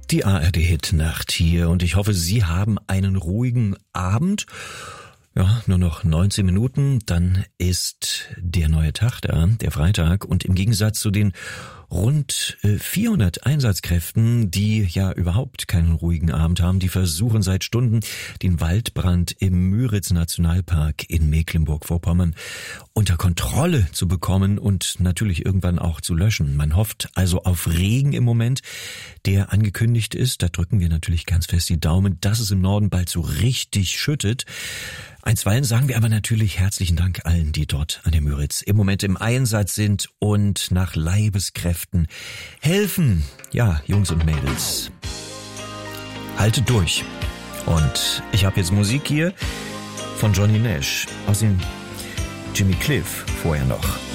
Die ARD-Hit-Nacht hier und ich hoffe, Sie haben einen ruhigen Abend. Ja, nur noch 19 Minuten, dann ist der neue Tag da, der Freitag. Und im Gegensatz zu den rund 400 Einsatzkräften, die ja überhaupt keinen ruhigen Abend haben, die versuchen seit Stunden, den Waldbrand im Müritz-Nationalpark in Mecklenburg-Vorpommern unter Kontrolle zu bekommen und natürlich irgendwann auch zu löschen. Man hofft also auf Regen im Moment, der angekündigt ist. Da drücken wir natürlich ganz fest die Daumen, dass es im Norden bald so richtig schüttet. Einstweilen sagen wir aber natürlich herzlichen Dank allen, die dort an der Müritz im Moment im Einsatz sind und nach Leibeskräften helfen. Ja, Jungs und Mädels, haltet durch. Und ich habe jetzt Musik hier von Johnny Nash, aus dem Jimmy Cliff vorher noch.